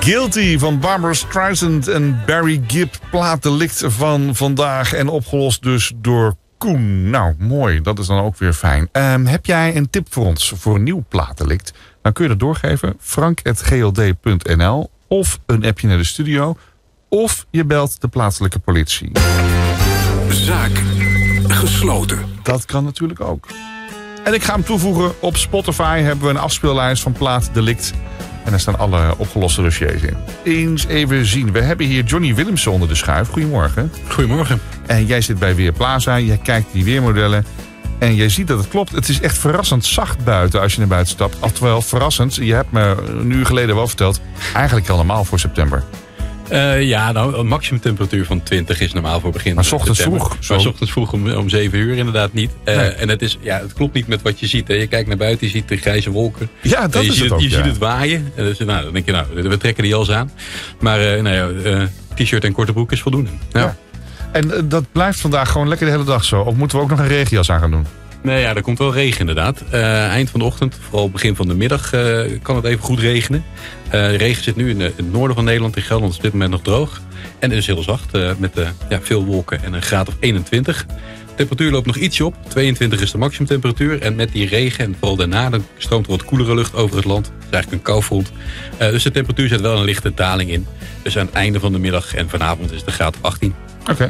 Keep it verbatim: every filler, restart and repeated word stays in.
Guilty van Barbra Streisand en Barry Gibb. Plaatdelict van vandaag en opgelost dus door Koen. Nou, mooi. Dat is dan ook weer fijn. Um, heb jij een tip voor ons voor een nieuw plaatdelict? Dan kun je dat doorgeven. frank at g l d punt n l of een appje naar de studio. Of je belt de plaatselijke politie. Zaak gesloten. Dat kan natuurlijk ook. En ik ga hem toevoegen. Op Spotify hebben we een afspeellijst van plaatdelict. En daar staan alle opgeloste dossiers in. Eens even zien. We hebben hier Johnny Willemsen onder de schuif. Goedemorgen. Goedemorgen. En jij zit bij Weerplaza. Jij kijkt die weermodellen. En jij ziet dat het klopt. Het is echt verrassend zacht buiten als je naar buiten stapt. Oftewel verrassend. Je hebt me een uur geleden wel verteld. Eigenlijk al normaal voor september. Uh, ja, nou, een maximumtemperatuur van twintig is normaal voor begin Maar 's ochtends september. vroeg. Maar 's ochtends vroeg om, om zeven uur inderdaad niet. Uh, Nee. En het, is, ja, het klopt niet met wat je ziet. Hè. Je kijkt naar buiten, je ziet de grijze wolken. Ja, dat Uh, je is ziet het het, ook, Je ja. ziet het waaien. En dus, nou, dan denk je, nou, we trekken de jas aan. Maar uh, nou ja, uh, t-shirt en korte broek is voldoende. Ja. Ja. En uh, dat blijft vandaag gewoon lekker de hele dag zo. Of moeten we ook nog een regenjas aan gaan doen? Nee, ja, er komt wel regen inderdaad. Uh, eind van de ochtend, vooral begin van de middag, uh, kan het even goed regenen. Uh, de regen zit nu in, de, in het noorden van Nederland. In Gelderland is op dit moment nog droog. En het is heel zacht, uh, met uh, ja, veel wolken en een graad of eenentwintig. De temperatuur loopt nog ietsje op. tweeëntwintig is de maximumtemperatuur. En met die regen en vooral daarna dan stroomt er wat koelere lucht over het land. Het is eigenlijk een koufront. Uh, dus de temperatuur zet wel een lichte daling in. Dus aan het einde van de middag en vanavond is het de graad achttien. Oké. Okay.